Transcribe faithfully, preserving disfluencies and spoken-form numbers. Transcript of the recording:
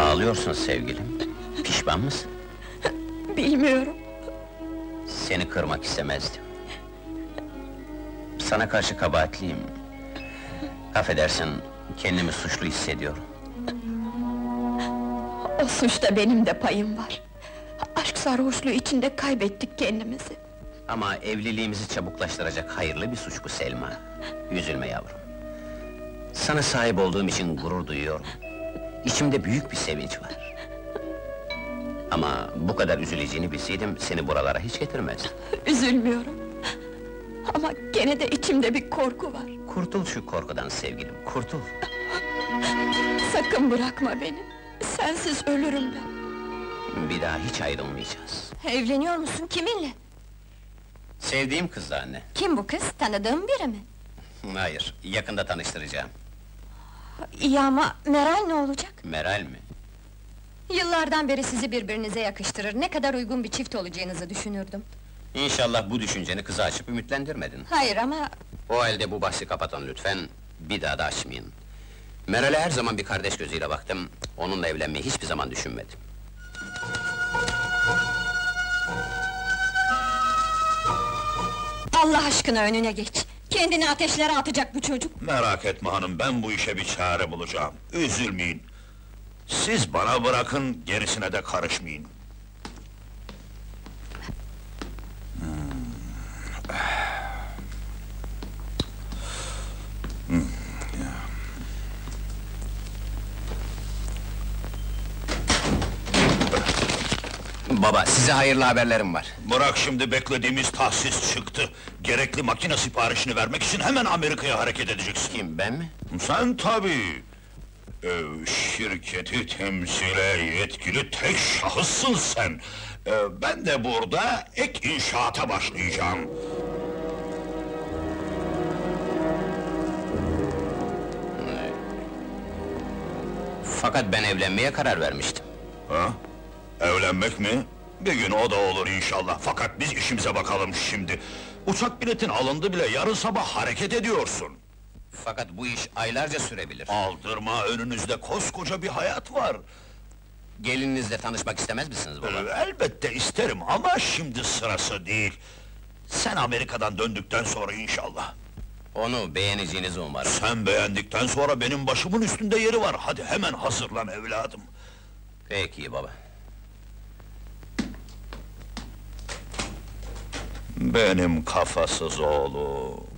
Ağlıyorsun sevgilim. Pişman mısın? Bilmiyorum. Seni kırmak istemezdim. Sana karşı kabahatliyim. Affedersin, kendimi suçlu hissediyorum. O suçta benim de payım var. Aşk sarhoşluğu içinde kaybettik kendimizi. Ama evliliğimizi çabuklaştıracak hayırlı bir suç bu Selma. Üzülme yavrum. Sana sahip olduğum için gurur duyuyorum. İçimde büyük bir sevinç var. Ama bu kadar üzüleceğini bilseydim, seni buralara hiç getirmezdim. Üzülmüyorum. Ama gene de içimde bir korku var. Kurtul şu korkudan sevgilim, kurtul! Sakın bırakma beni. Sensiz ölürüm ben. Bir daha hiç ayrılmayacağız. Evleniyor musun, kiminle? Sevdiğim kızla anne. Kim bu kız, tanıdığın biri mi? Hayır, yakında tanıştıracağım. İyi ama Meral ne olacak? Meral mi? Yıllardan beri sizi birbirinize yakıştırır, ne kadar uygun bir çift olacağınızı düşünürdüm. İnşallah bu düşünceni kıza açıp ümitlendirmedin. Hayır ama... O halde bu bahsi kapatın lütfen, bir daha da açmayın. Meral'e her zaman bir kardeş gözüyle baktım, onunla evlenmeyi hiçbir zaman düşünmedim. Allah aşkına önüne geç! Kendini ateşlere atacak bu çocuk! Merak etme hanım, ben bu işe bir çare bulacağım. Üzülmeyin. Siz bana bırakın, gerisine de karışmayın. Baba, size hayırlı haberlerim var. Bırak şimdi, beklediğimiz tahsis çıktı. Gerekli makine siparişini vermek için hemen Amerika'ya hareket edeceksin. Kim, ben mi? Sen tabii! Ee, şirketi temsile yetkili tek şahıssın sen! Ee, ben de burada ek inşaata başlayacağım. Fakat ben evlenmeye karar vermiştim. Ha? Evlenmek mi? Bir gün o da olur inşallah, fakat biz işimize bakalım şimdi. Uçak biletin alındı bile, yarın sabah hareket ediyorsun. Fakat bu iş aylarca sürebilir. Aldırma, önünüzde koskoca bir hayat var. Gelininizle tanışmak istemez misiniz baba? Ee, elbette isterim ama şimdi sırası değil. Sen Amerika'dan döndükten sonra inşallah. Onu beğeneceğinizi umarım. Sen beğendikten sonra benim başımın üstünde yeri var. Hadi hemen hazırlan evladım. Peki baba. Benim kafasız oğlum.